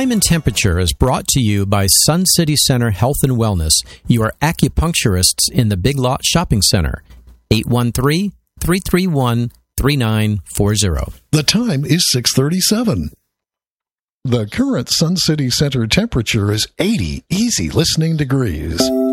Time and temperature is brought to you by Sun City Center Health and Wellness, your acupuncturists in the Big Lot Shopping Center. 813-331-3940. The time is 6:37. The current Sun City Center temperature is 80 easy listening degrees.